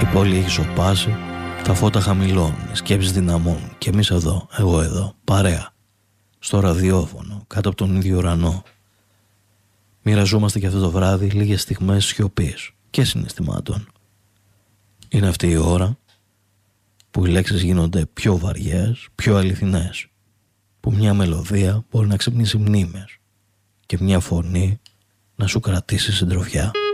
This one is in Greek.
Η πόλη έχει σωπάσει, τα φώτα χαμηλώνουν, οι σκέψεις δυναμώνουν και εμείς εδώ, εγώ εδώ, παρέα, στο ραδιόφωνο, κάτω από τον ίδιο ουρανό. Μοιραζόμαστε και αυτό το βράδυ λίγες στιγμές σιωπής και συναισθημάτων. Είναι αυτή η ώρα που οι λέξεις γίνονται πιο βαριές, πιο αληθινές, που μια μελωδία μπορεί να ξυπνήσει μνήμες και μια φωνή να σου κρατήσει συντροφιά.